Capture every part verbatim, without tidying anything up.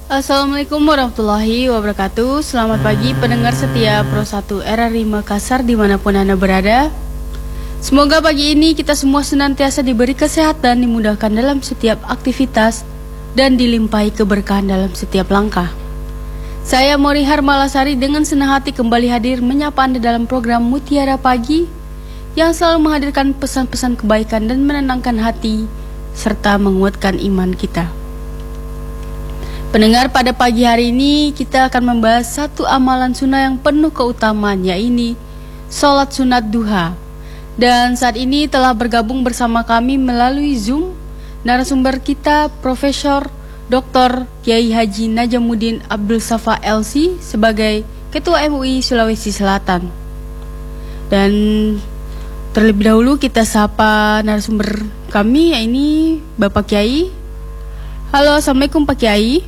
Assalamualaikum warahmatullahi wabarakatuh. Selamat pagi pendengar setia Pro satu R R I Makassar dimanapun Anda berada. Semoga pagi ini kita semua senantiasa diberi kesehatan, dimudahkan dalam setiap aktivitas, dan dilimpahi keberkahan dalam setiap langkah. Saya Morihar Malasari dengan senang hati kembali hadir menyapa Anda dalam program Mutiara Pagi yang selalu menghadirkan pesan-pesan kebaikan dan menenangkan hati serta menguatkan iman kita. Pendengar, pada pagi hari ini kita akan membahas satu amalan sunnah yang penuh keutamaan, yaitu sholat sunat duha. Dan saat ini telah bergabung bersama kami melalui Zoom narasumber kita Profesor Doktor Kiai Haji Najamuddin Abdul Safa L C sebagai Ketua M U I Sulawesi Selatan. Dan terlebih dahulu kita sapa narasumber kami, yaitu Bapak Kiai. Halo, Assalamualaikum Pak Kiai.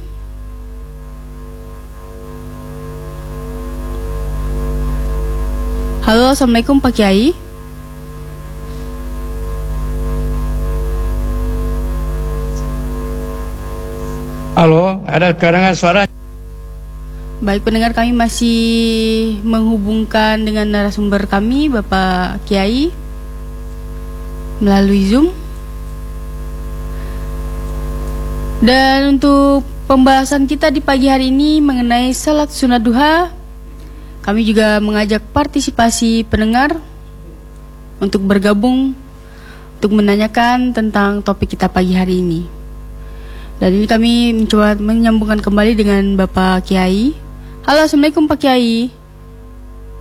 Halo, Assalamualaikum Pak Kiai. Halo, ada kedengaran suara? Baik pendengar, kami masih menghubungkan dengan narasumber kami, Bapak Kiai, melalui Zoom. Dan untuk pembahasan kita di pagi hari ini mengenai salat sunat duha, kami juga mengajak partisipasi pendengar untuk bergabung untuk menanyakan tentang topik kita pagi hari ini. Dan ini kami mencoba menyambungkan kembali dengan Bapak Kiai. Halo, Assalamualaikum Pak Kiai.